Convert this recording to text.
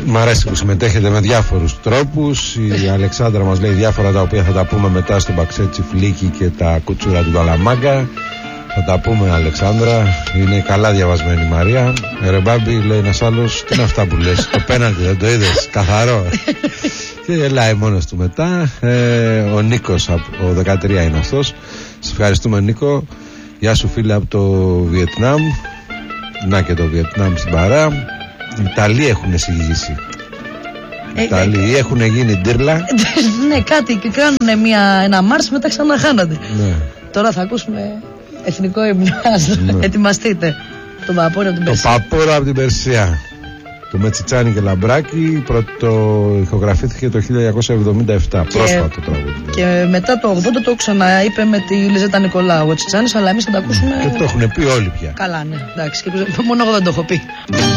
Μ' αρέσει που συμμετέχετε με διάφορους τρόπους. Η Αλεξάνδρα μας λέει διάφορα τα οποία θα τα πούμε μετά στο Μπαξέτσι Φλίκι και τα κουτσούρα του Καλαμάγκα. Θα τα πούμε, Αλεξάνδρα. Είναι καλά διαβασμένη η Μαρία. Ρε Μπάμπη, λέει ένας άλλος, τι είναι αυτά που λες? Το πέναλτι δεν το είδες? Καθαρό. Και γελάει μόνος του μετά. Ο Νίκος, ο 13 είναι αυτός. Σας ευχαριστούμε, Νίκο. Γεια σου, φίλε, από το Βιετνάμ. Να και το Βιετνάμ στην παρά. Οι Ιταλοί έχουν εισηγήσει. Οι Ιταλοί έχουν γίνει ντύρλα. Ναι, κάτι και κάνουν ένα Μάρς, μετά ξαναχάνονται. Ναι. Τώρα θα ακούσουμε εθνικό υμνάσιο. Ναι. Ετοιμαστείτε. Το Παπόρο από την Περσία. Το Παπόρο από την Περσία. Το Μετσιτσάνι και Λαμπράκι. Πρώτο ηχογραφήθηκε το 1977. Πρόσφατο τραγούδι. Και μετά το 80 το ξαναείπε με τη Λιζέτα Νικολάου ο Τσιτσάνης, αλλά εμείς θα τα ακούσουμε. Και το έχουν πει όλοι πια. Καλά, ναι. Εντάξει, και μόνο εγώ δεν το έχω πει.